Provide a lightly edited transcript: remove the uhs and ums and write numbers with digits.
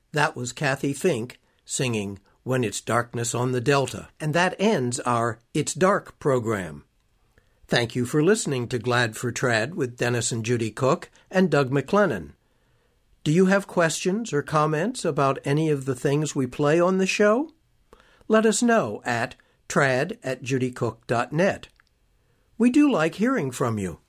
That was Kathy Fink singing When It's Darkness on the Delta. And that ends our It's Dark program. Thank you for listening to Glad for Trad with Dennis and Judy Cook and Doug McLennan. Do you have questions or comments about any of the things we play on the show? Let us know at trad@judycook.net. We do like hearing from you.